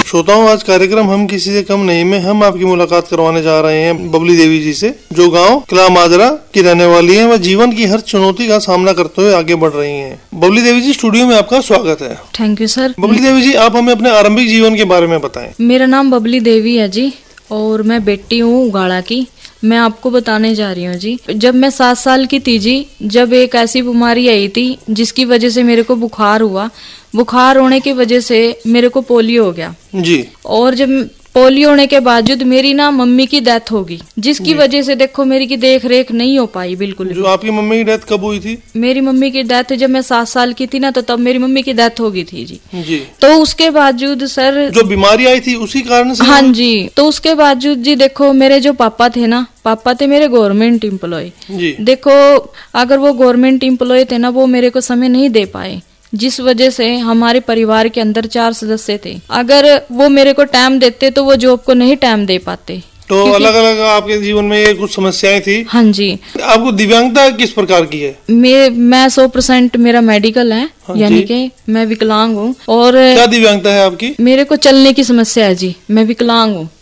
श्रोताओं, आज कार्यक्रम हम किसी से कम नहीं में हम आपकी मुलाकात करवाने जा रहे हैं बबली देवी जी से, जो गांव किला माजरा की रहने वाली हैं। वह जीवन की हर चुनौती का सामना करते हुए आगे बढ़ रही हैं। बबली देवी जी, स्टूडियो में आपका स्वागत है। Thank you sir. बबली देवी जी, आप हमें अपने आरंभिक जीवन के बारे में बताएं। मेरा नाम बबली देवी है जी, और मैं बेटी हूँ उगाड़ा की। मैं आपको बताने जा रही हूँ जी, जब मैं 7 साल की थी जी, जब एक ऐसी बीमारी आई थी जिसकी वजह से मेरे को बुखार हुआ। बुखार होने की वजह से मेरे को पोलियो हो गया जी। और जब पोलियो होने के बावजूद मेरी ना मम्मी की डेथ होगी, जिसकी वजह से देखो मेरी की देख रेख नहीं हो पाई बिल्कुल भी। जो आपकी मम्मी की डेथ कब हुई थी? मेरी मम्मी की डेथ जब मैं 7 साल की थी ना, तो तब मेरी मम्मी की डेथ हो गई थी जी। जी। तो उसके बावजूद सर, जो बीमारी आई थी उसी कारण से? हाँ जी। तो उसके बावजूद जी देखो, मेरे जो पापा थे ना, पापा थे मेरे गवर्नमेंट एम्प्लॉय जी। देखो, अगर वो गवर्नमेंट एम्प्लॉय थे ना, वो मेरे को समय नहीं दे पाए, जिस वजह से हमारे परिवार के अंदर 4 सदस्य थे। अगर वो मेरे को टाइम देते तो वो जॉब को नहीं टाइम दे पाते। तो अलग अलग आपके जीवन में ये कुछ समस्याएं थी? हाँ जी। आपको दिव्यांगता किस प्रकार की है? मैं 100% मेरा मेडिकल है। हाँ, यानी कि मैं विकलांग हूँ। और क्या दिव्यांगता है आपकी? मेरे को चलने की समस्या है जी, मैं विकलांग हूँ।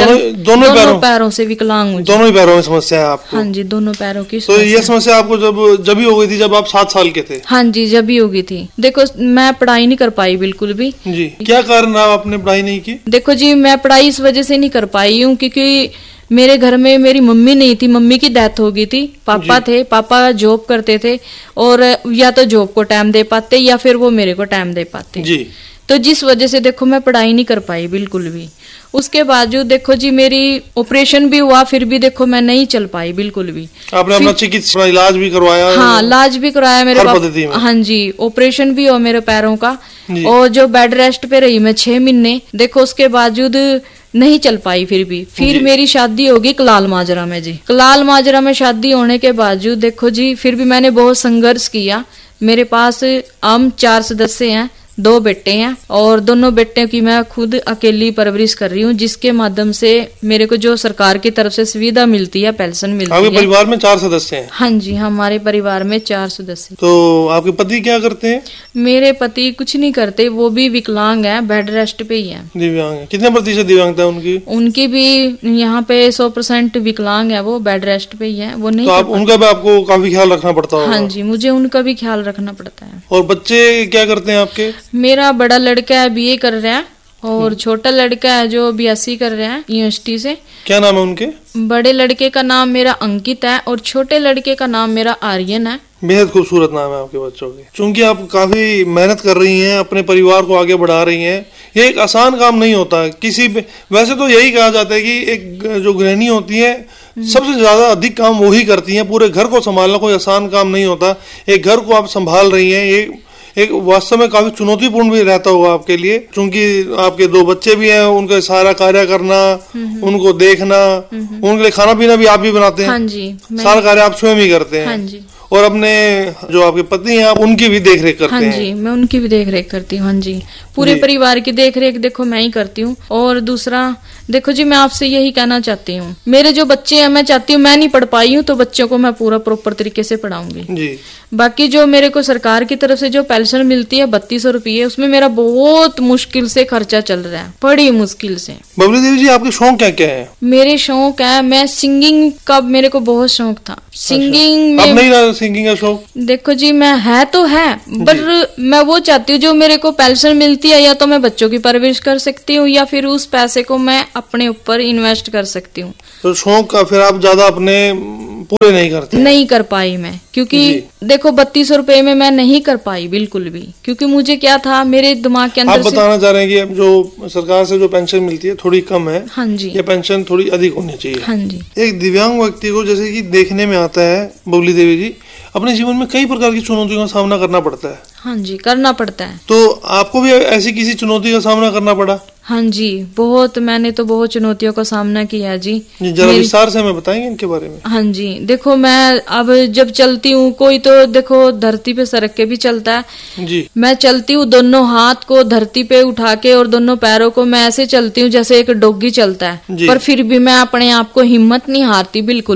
दोनों पैरों से विकलांग हूँ। दोनों ही पैरों में समस्या है आपको? हाँ जी, दोनों पैरों की तो ये समस्या आपको जब ही हो गई थी जब आप 7 साल के थे? हाँ जी, जब ही हो गई थी। देखो, मैं पढ़ाई नहीं कर पाई बिल्कुल भी जी। क्या कारण रहा आपने पढ़ाई नहीं की? देखो जी, मैं पढ़ाई इस वजह से नहीं कर पाई हूँ क्योंकि मेरे घर में मेरी मम्मी नहीं थी, मम्मी की डेथ हो गई थी। पापा थे, पापा जॉब करते थे, और या तो जॉब को टाइम दे पाते या फिर वो मेरे को टाइम दे पाते जी। तो जिस वजह से देखो मैं पढ़ाई नहीं कर पाई बिल्कुल भी। उसके बावजूद देखो जी, मेरी ऑपरेशन भी हुआ, फिर भी देखो मैं नहीं चल पाई बिल्कुल भी। आपने अपना चिकित्सा इलाज भी करवाया? हाँ, इलाज भी कराया मेरे पद्धति में? हाँ जी, ऑपरेशन भी हुआ मेरे पैरों का, और जो बेड रेस्ट पे रही मैं 6 महीने। देखो उसके बावजूद नहीं चल पाई फिर मेरी शादी होगी कलाल माजरा में जी। कलाल माजरा में शादी होने के बावजूद देखो जी, फिर भी मैंने बहुत संघर्ष किया। मेरे पास हम 4 सदस्य हैं, 2 बेटे हैं, और दोनों बेटे की मैं खुद अकेली परवरिश कर रही हूँ, जिसके माध्यम से मेरे को जो सरकार की तरफ से सुविधा मिलती है, पेंशन मिलती है। आपके परिवार में 4 सदस्य हैं? हाँ जी, हमारे परिवार में 4 सदस्य। तो आपके पति क्या करते हैं? मेरे पति कुछ नहीं करते, वो भी विकलांग है, बेड रेस्ट पे ही है। दिव्यांग है? कितने प्रतिशत दिव्यांगता है उनकी? उनकी भी यहाँ पे 100% विकलांग है, वो बेड रेस्ट पे ही है, वो नहीं। तो उनका भी आपको काफी ख्याल रखना पड़ता होगा? हाँ जी, मुझे उनका भी ख्याल रखना पड़ता है। और बच्चे क्या करते हैं आपके? मेरा बड़ा लड़का है BA कर रहा है, और छोटा लड़का है जो BSc कर रहा है यूनिवर्सिटी से। क्या नाम है उनके? बड़े लड़के का नाम मेरा अंकित है, और छोटे लड़के का नाम मेरा आर्यन है। बेहद खूबसूरत नाम है आपके बच्चों के। चूंकि आप काफी मेहनत कर रही हैं, अपने परिवार को आगे बढ़ा रही हैं, ये एक आसान काम नहीं होता किसी। वैसे तो यही कहा जाता है कि एक जो गृहिणी होती है सबसे ज्यादा अधिक काम वो ही करती हैं। पूरे घर को संभालना कोई आसान काम नहीं होता। एक घर को आप संभाल रही हैं, ये एक वास्तव में काफी चुनौतीपूर्ण भी रहता होगा आपके लिए, क्योंकि आपके 2 बच्चे भी हैं, उनका सारा कार्य करना, उनको देखना, उनके लिए खाना पीना भी आप भी बनाते हैं? हाँ जी, सारा कार्य आप स्वयं ही करते हैं? हाँ जी। और अपने जो आपके पति हैं उनकी भी देख रेख करते हैं? हाँ जी, मैं उनकी भी देख रेख करती हूँ। हाँ जी, पूरे परिवार की देख रेख देखो मैं ही करती हूँ। और दूसरा देखो जी, मैं आपसे यही कहना चाहती हूँ, मेरे जो बच्चे हैं, मैं चाहती हूँ, मैं नहीं पढ़ पाई हूँ तो बच्चों को मैं पूरा प्रॉपर तरीके से पढ़ाऊंगी जी। बाकी जो मेरे को सरकार की तरफ से जो पेंशन मिलती है 3200 रुपये, उसमें मेरा बहुत मुश्किल से खर्चा चल रहा है, बड़ी मुश्किल से। बबली देवी जी, आपके शौक क्या क्या है? मेरे शौक है, मैं सिंगिंग का मेरे को बहुत शौक था। सिंगिंग में अब नहीं रहा सिंगिंग का शौक? देखो जी, मैं है तो है, पर मैं वो चाहती हूँ जो मेरे को पेंशन मिलती है, या तो मैं बच्चों की परवरिश कर सकती हूँ, या फिर उस पैसे को मैं अपने ऊपर इन्वेस्ट कर सकती हूँ। तो शौक का फिर आप ज्यादा अपने पूरे नहीं करते? नहीं कर पाई मैं, क्योंकि देखो 3200 रुपये में मैं नहीं कर पाई बिल्कुल भी, क्योंकि मुझे क्या था, मेरे दिमाग के अंदर आप बताना चाह रहे हैं कि अब जो सरकार से जो पेंशन मिलती है थोड़ी कम है? हाँ जी। ये पेंशन थोड़ी अधिक होनी चाहिए? हाँ जी। एक दिव्यांग व्यक्ति को जैसे कि देखने में आता है बबली देवी जी, अपने जीवन में कई प्रकार की चुनौतियों का सामना करना पड़ता है। हाँ जी, करना पड़ता है। तो आपको भी ऐसी किसी चुनौती का सामना करना पड़ा? हाँ जी, बहुत, मैंने तो बहुत चुनौतियों का सामना किया जी। जरा विस्तार से हमें बताएंगे इनके बारे में? हाँ जी, देखो मैं अब जब चलती हूँ, कोई तो देखो धरती पे सरक के भी चलता है जी। मैं चलती हूँ दोनों हाथ को धरती पे उठा के और दोनों पैरों को मैं ऐसे चलती हूँ जैसे एक डॉगी चलता है, पर फिर भी मैं अपने आप को हिम्मत नहीं हारती बिल्कुल भी।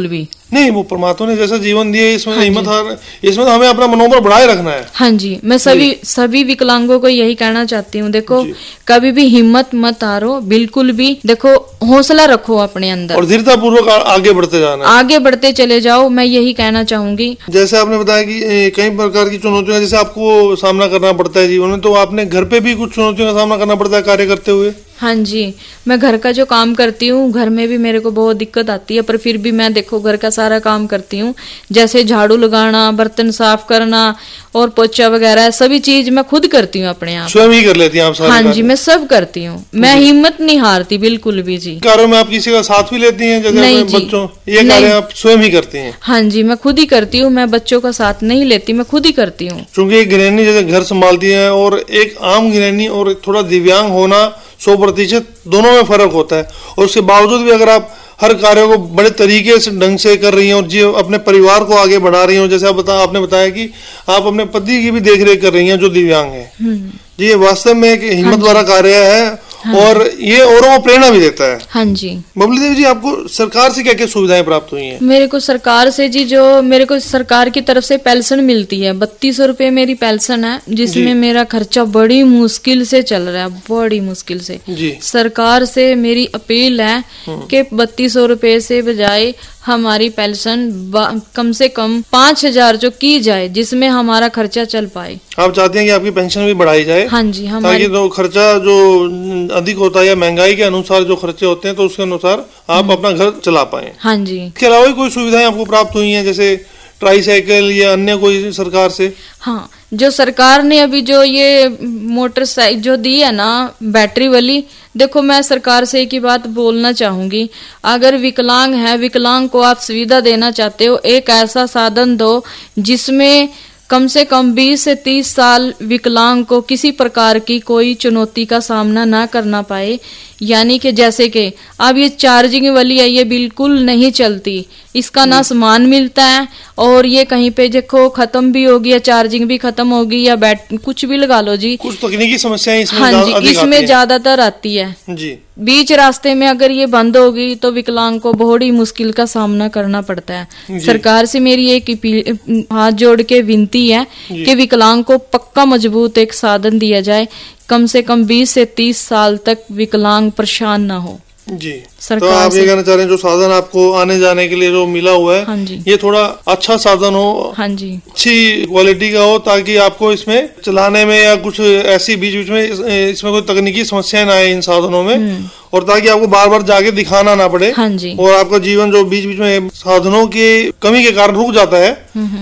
नहीं, वो परमात्मा ने जैसा जीवन दिया इसमें हिम्मत इसमें तो हमें अपना मनोबल बढ़ाए रखना है। हाँ जी, मैं सभी विकलांगों को यही कहना चाहती हूँ, देखो कभी भी हिम्मत मत हारो, बिल्कुल भी देखो हौसला रखो अपने अंदर और दृढ़ता पूर्वक आगे बढ़ते जाना, आगे बढ़ते चले जाओ, मैं यही कहना चाहूंगी। जैसे आपने बताया कि कई प्रकार की चुनौतियां जैसे आपको सामना करना पड़ता है जीवन में, तो आपने घर पे भी कुछ चुनौतियों का सामना करना पड़ता है कार्य करते हुए? हाँ जी, मैं घर का जो काम करती हूँ, घर में भी मेरे को बहुत दिक्कत आती है, पर फिर भी मैं देखो घर का सारा काम करती हूँ, जैसे झाड़ू लगाना, बर्तन साफ करना और पोछा वगैरह सभी चीज मैं खुद करती हूँ अपने आप, स्वयं ही कर लेती हैं आप सारे? हाँ जी, मैं सब करती हूँ, मैं हिम्मत नहीं हारती बिल्कुल भी जी। कार्यों में आप किसी का साथ भी लेती हैं? जैसे नहीं जी, बच्चों, ये कार्य आप स्वयं ही करती हैं? हाँ जी, मैं खुद ही करती हूँ, मैं बच्चों का साथ नहीं लेती, मैं खुद ही करती हूँ। क्योंकि एक गृहिणी जैसे घर संभालती है और एक आम गृहिणी और थोड़ा दिव्यांग होना 100% दोनों में फर्क होता है, और उसके बावजूद भी अगर आप हर कार्य को बड़े तरीके से ढंग से कर रही हैं और जो अपने परिवार को आगे बढ़ा रही हैं, जैसे आपने बताया कि आप अपने पति की भी देखरेख कर रही हैं जो दिव्यांग है जी, ये वास्तव में एक हिम्मत वाला कार्य है और ये औरों को प्रेरणा भी देता है। हाँ जी। बबली देवी जी, आपको सरकार से क्या क्या सुविधाएं प्राप्त हुई हैं? मेरे को सरकार से जी, जो मेरे को सरकार की तरफ से पेंशन मिलती है, 3200 रुपए मेरी पेंशन है, जिसमें मेरा खर्चा बड़ी मुश्किल से चल रहा है, बड़ी मुश्किल से जी। सरकार से मेरी अपील है कि 3200 रुपए से बजाय हमारी पेंशन कम से कम 5000 जो की जाए, जिसमें हमारा खर्चा चल पाए। आप चाहते हैं कि आपकी पेंशन भी बढ़ाई जाए? हाँ जी, ताकि तो खर्चा जो अधिक होता है या महंगाई के अनुसार जो खर्चे होते हैं तो उसके अनुसार आप अपना घर चला पाए। हाँ जी। इसके अलावा कोई सुविधाएं आपको प्राप्त हुई हैं, जैसे ट्राईसाइकिल या अन्य कोई सरकार से? हाँ, जो सरकार ने अभी जो ये मोटरसाइकिल जो दी है ना, बैटरी वाली, देखो मैं सरकार से एक ही बात बोलना चाहूंगी, अगर विकलांग है, विकलांग को आप सुविधा देना चाहते हो, एक ऐसा साधन दो जिसमें कम से कम 20 से 30 साल विकलांग को किसी प्रकार की कोई चुनौती का सामना ना करना पाए। यानी कि जैसे कि अब ये चार्जिंग वाली है, ये बिल्कुल नहीं चलती, इसका ना सामान मिलता है, और ये कहीं पे देखो खत्म भी होगी या चार्जिंग भी खत्म होगी या कुछ भी लगा लो जी, कुछ तकनीकी समस्याएं इसमें हाँ जी, इसमें ज्यादातर आती है जी। बीच रास्ते में अगर ये बंद होगी तो विकलांग को बहुत ही मुश्किल का सामना करना पड़ता है। सरकार से मेरी एक हाथ जोड़ के विनती है कि विकलांग को पक्का मजबूत एक साधन दिया जाए, कम से कम 20 से 30 साल तक विकलांग परेशान ना हो जी। सरकार तो आप से। ये कहना चाह रहे हैं जो साधन आपको आने जाने के लिए जो मिला हुआ है, हाँ जी, ये थोड़ा अच्छा साधन हो, हाँ जी, अच्छी क्वालिटी का हो, ताकि आपको इसमें चलाने में या कुछ ऐसी बीच बीच में इसमें कोई तकनीकी समस्याएं ना आए इन साधनों में, और ताकि आपको बार बार जाके दिखाना ना पड़े। हाँ जी। और आपका जीवन जो बीच बीच में साधनों की कमी के कारण रुक जाता है,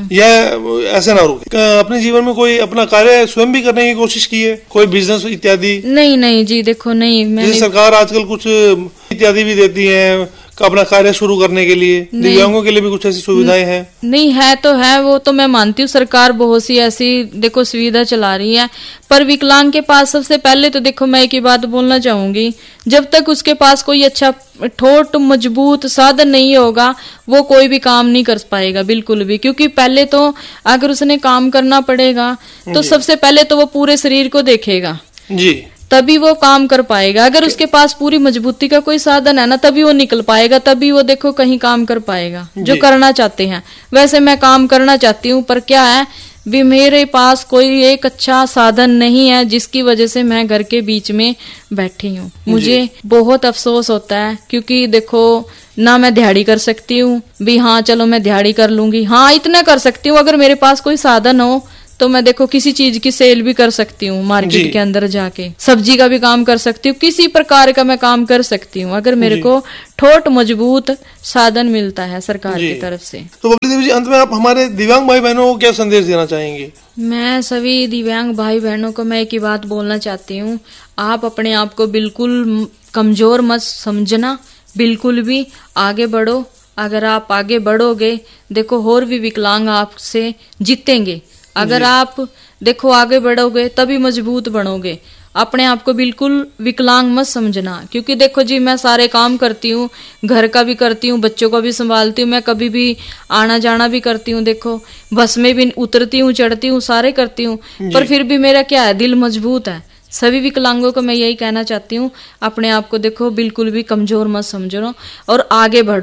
यह ऐसे ना रुके। अपने जीवन में कोई अपना कार्य स्वयं भी करने की कोशिश की है, कोई बिजनेस इत्यादि? नहीं जी, देखो नहीं, मैंने सरकार आजकल कुछ इत्यादि भी देती है अपना कार्य शुरू करने के लिए, दिव्यांगों के लिए भी कुछ ऐसी सुविधाएं हैं? नहीं है तो है, वो तो मैं मानती हूँ, सरकार बहुत सी ऐसी देखो सुविधा चला रही है, पर विकलांग के पास सबसे पहले तो देखो मैं एक ही बात बोलना चाहूंगी, जब तक उसके पास कोई अच्छा ठोस मजबूत साधन नहीं होगा वो कोई भी काम नहीं कर पाएगा बिल्कुल भी, क्योंकि पहले तो अगर उसने काम करना पड़ेगा तो सबसे पहले तो वो पूरे शरीर को देखेगा जी, तभी वो काम कर पाएगा। अगर उसके पास पूरी मजबूती का कोई साधन है ना, तभी वो निकल पाएगा, तभी वो देखो कहीं काम कर पाएगा जो करना चाहते हैं। वैसे मैं काम करना चाहती हूँ, पर क्या है भी मेरे पास कोई एक अच्छा साधन नहीं है, जिसकी वजह से मैं घर के बीच में बैठी हूँ। मुझे बहुत अफसोस होता है, क्योंकि देखो ना मैं दिहाड़ी कर सकती हूँ भी, हाँ चलो मैं दिहाड़ी कर लूंगी, हाँ इतना कर सकती हूँ। अगर मेरे पास कोई साधन हो तो मैं देखो किसी चीज की सेल भी कर सकती हूँ, मार्केट के अंदर जाके सब्जी का भी काम कर सकती हूँ, किसी प्रकार का मैं काम कर सकती हूँ, अगर मेरे को ठोस मजबूत साधन मिलता है सरकार की तरफ से। तो बबली देवी जी, अंत में आप हमारे दिव्यांग भाई बहनों को क्या संदेश देना चाहेंगे? मैं सभी दिव्यांग भाई बहनों को मैं एक ही बात बोलना चाहती हूँ, आप अपने आप को बिल्कुल कमजोर मत समझना, बिल्कुल भी आगे बढ़ो। अगर आप आगे बढ़ोगे देखो और भी विकलांग आपसे जीतेंगे। अगर आप देखो आगे बढ़ोगे तभी मजबूत बनोगे। अपने आप को बिल्कुल विकलांग मत समझना, क्योंकि देखो जी मैं सारे काम करती हूँ, घर का भी करती हूँ, बच्चों का भी संभालती हूँ, मैं कभी भी आना जाना भी करती हूँ, देखो बस में भी उतरती हूँ, चढ़ती हूँ, सारे करती हूँ, पर फिर भी मेरा क्या है, दिल मजबूत है। सभी विकलांगों को मैं यही कहना चाहती हूँ, अपने आप को देखो बिल्कुल भी कमजोर मत समझो और आगे बढ़ो।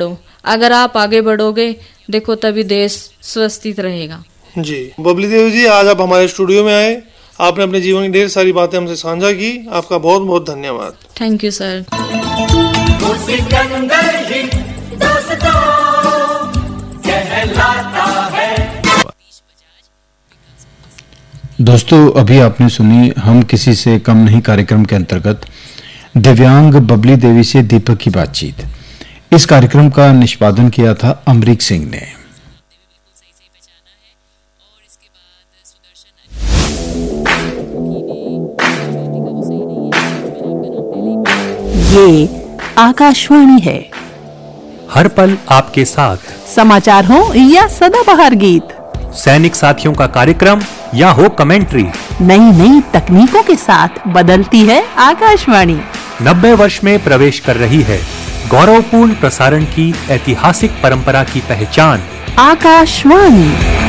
अगर आप आगे बढ़ोगे देखो तभी देश स्वस्थित रहेगा। जी बबली देवी जी, आज आप हमारे स्टूडियो में आए, आपने अपने जीवन की ढेर सारी बातें हमसे साझा की, आपका बहुत बहुत धन्यवाद। Thank you sir. दोस्तों, अभी आपने सुनी हम किसी से कम नहीं कार्यक्रम के अंतर्गत दिव्यांग बबली देवी से दीपक की बातचीत। इस कार्यक्रम का निष्पादन किया था अमरीक सिंह ने। ये आकाशवाणी है, हर पल आपके साथ। समाचार हो या सदाबहार गीत, सैनिक साथियों का कार्यक्रम या हो कमेंट्री, नई नई तकनीकों के साथ बदलती है आकाशवाणी। 90 वर्ष में प्रवेश कर रही है गौरवपूर्ण प्रसारण की ऐतिहासिक परंपरा की पहचान आकाशवाणी।